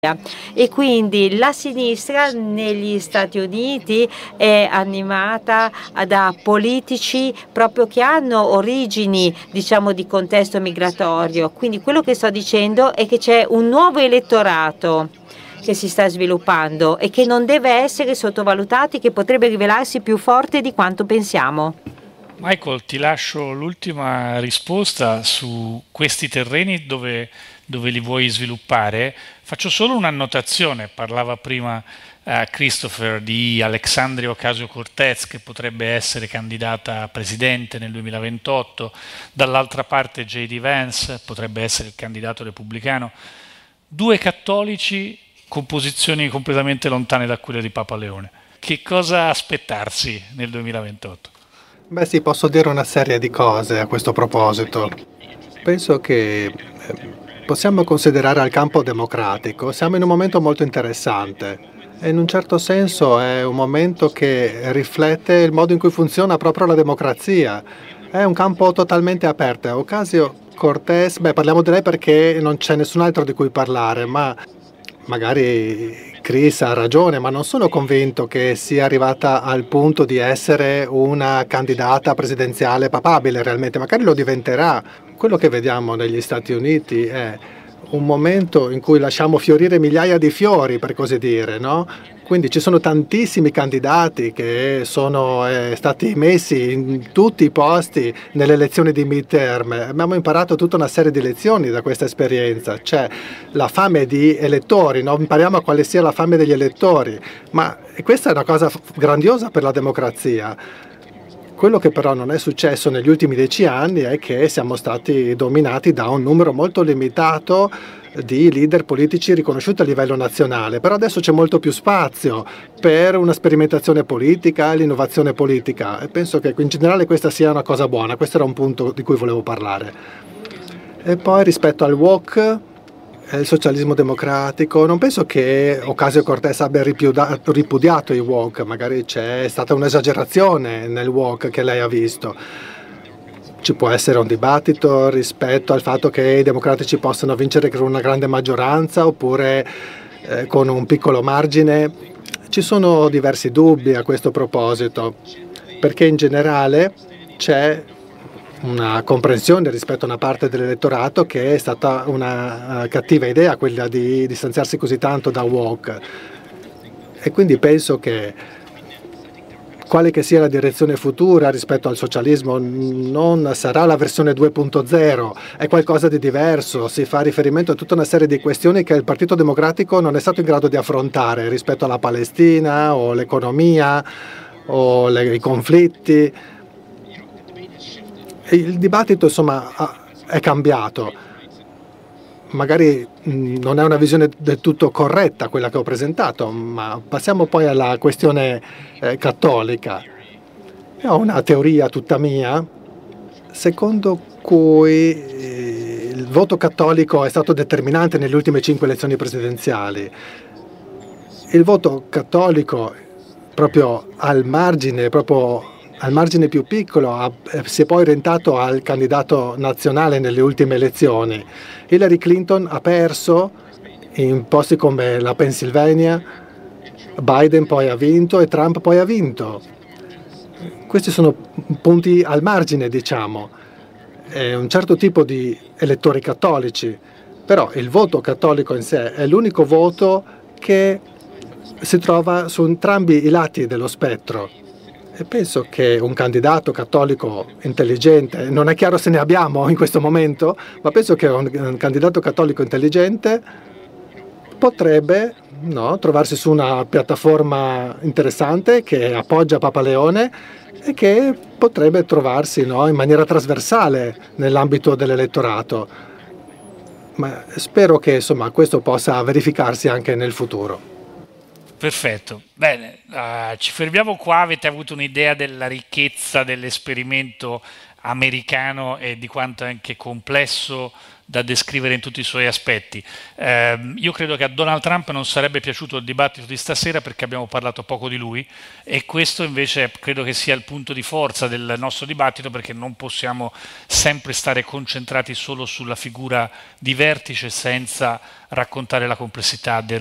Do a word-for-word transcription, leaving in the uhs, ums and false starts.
E quindi la sinistra negli Stati Uniti è animata da politici proprio che hanno origini, diciamo, di contesto migratorio. Quindi quello che sto dicendo è che c'è un nuovo elettorato che si sta sviluppando e che non deve essere sottovalutato, che potrebbe rivelarsi più forte di quanto pensiamo. Michael, ti lascio l'ultima risposta su questi terreni dove, dove li vuoi sviluppare. Faccio solo un'annotazione, parlava prima eh, Christopher di Alexandria Ocasio-Cortez che potrebbe essere candidata a presidente nel duemilaventotto, dall'altra parte J D Vance potrebbe essere il candidato repubblicano, due cattolici con posizioni completamente lontane da quelle di Papa Leone. Che cosa aspettarsi nel duemilaventotto? Beh sì, posso dire una serie di cose a questo proposito. Penso che eh, possiamo considerare il campo democratico, siamo in un momento molto interessante e in un certo senso è un momento che riflette il modo in cui funziona proprio la democrazia. È un campo totalmente aperto. Ocasio-Cortez, beh, parliamo di lei perché non c'è nessun altro di cui parlare, ma magari Chris ha ragione, ma non sono convinto che sia arrivata al punto di essere una candidata presidenziale papabile realmente, magari lo diventerà. Quello che vediamo negli Stati Uniti è un momento in cui lasciamo fiorire migliaia di fiori, per così dire, no? Quindi ci sono tantissimi candidati che sono eh, stati messi in tutti i posti nelle elezioni di midterm. Abbiamo imparato tutta una serie di lezioni da questa esperienza. C'è la fame di elettori, no? Impariamo a quale sia la fame degli elettori, ma questa è una cosa grandiosa per la democrazia. Quello che però non è successo negli ultimi dieci anni è che siamo stati dominati da un numero molto limitato di leader politici riconosciuti a livello nazionale, però adesso c'è molto più spazio per una sperimentazione politica, l'innovazione politica e penso che in generale questa sia una cosa buona. Questo era un punto di cui volevo parlare. E poi rispetto al woke, il socialismo democratico, non penso che Ocasio-Cortez abbia ripudiato i woke, magari c'è stata un'esagerazione nel woke che lei ha visto. Ci può essere un dibattito rispetto al fatto che i democratici possano vincere con una grande maggioranza oppure eh, con un piccolo margine. Ci sono diversi dubbi a questo proposito, perché in generale c'è una comprensione rispetto a una parte dell'elettorato che è stata una uh, cattiva idea quella di distanziarsi così tanto da woke. E quindi penso che quale che sia la direzione futura rispetto al socialismo non sarà la versione due punto zero, è qualcosa di diverso, si fa riferimento a tutta una serie di questioni che il Partito Democratico non è stato in grado di affrontare rispetto alla Palestina o l'economia o le, i conflitti. Il dibattito insomma è cambiato. Magari non è una visione del tutto corretta quella che ho presentato, ma passiamo poi alla questione eh, cattolica. Io ho una teoria tutta mia, secondo cui eh, il voto cattolico è stato determinante nelle ultime cinque elezioni presidenziali. Il voto cattolico proprio al margine, proprio al margine più piccolo, ha, si è poi orientato al candidato nazionale nelle ultime elezioni. Hillary Clinton ha perso in posti come la Pennsylvania, Biden poi ha vinto e Trump poi ha vinto. Questi sono punti al margine, diciamo. È un certo tipo di elettori cattolici, però il voto cattolico in sé è l'unico voto che si trova su entrambi i lati dello spettro. E penso che un candidato cattolico intelligente, non è chiaro se ne abbiamo in questo momento, ma penso che un, un candidato cattolico intelligente potrebbe no, trovarsi su una piattaforma interessante che appoggia Papa Leone e che potrebbe trovarsi no, in maniera trasversale nell'ambito dell'elettorato. Ma spero che insomma, questo possa verificarsi anche nel futuro. Perfetto, bene, uh, ci fermiamo qua. Avete avuto un'idea della ricchezza dell'esperimento americano e di quanto è anche complesso da descrivere in tutti i suoi aspetti. Eh, io credo che a Donald Trump non sarebbe piaciuto il dibattito di stasera perché abbiamo parlato poco di lui, e questo invece credo che sia il punto di forza del nostro dibattito, perché non possiamo sempre stare concentrati solo sulla figura di vertice senza raccontare la complessità del